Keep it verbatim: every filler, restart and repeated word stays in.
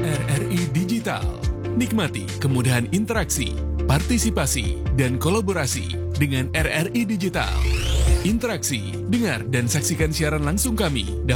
R R I Digital. Nikmati kemudahan interaksi, partisipasi, dan kolaborasi dengan R R I Digital. Interaksi, dengar, dan saksikan siaran langsung kami